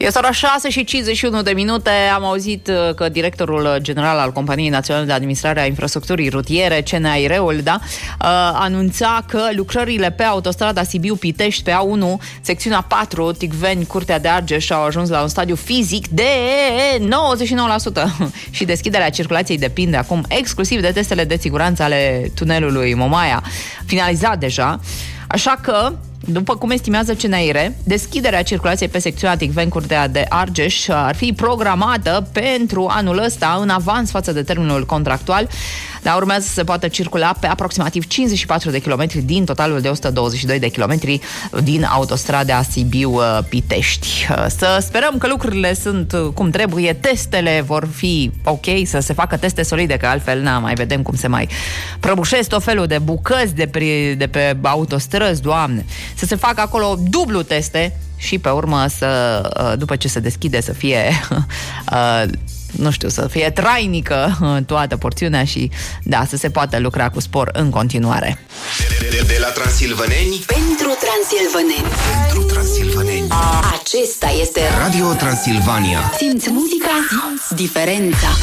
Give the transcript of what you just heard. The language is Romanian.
Este ora 6:51. Am auzit că directorul general al Companiei Naționale de Administrare a Infrastructurii Rutiere, CNAIR-ul, anunța că lucrările pe autostrada Sibiu-Pitești, pe A1, secțiunea 4, Ticveni, Curtea de Argeș, au ajuns la un stadiu fizic de 99% și deschiderea circulației depinde acum exclusiv de testele de siguranță ale tunelului Momaia, finalizat deja. Așa că, după cum estimează CNAIR, deschiderea circulației pe secțiunea Ticveni-Curtea de Argeș ar fi programată pentru anul ăsta în avans față de termenul contractual, dar urmează să se poată circula pe aproximativ 54 de kilometri din totalul de 122 de kilometri din autostrada Sibiu-Pitești. Să sperăm că lucrurile sunt cum trebuie, testele vor fi ok, să se facă teste solide, că altfel mai vedem cum se mai prăbușesc tot felul de bucăți de pe autostrăzi, Doamne. Să se facă acolo dublu teste și pe urmă să, după ce se deschide, să fie să fie trainică toată porțiunea și să se poată lucra cu spor în continuare. De la transilvaneni pentru transilvaneni. Pentru transilvaneni. Acesta este Radio Transilvania. Simți muzica, simți diferența.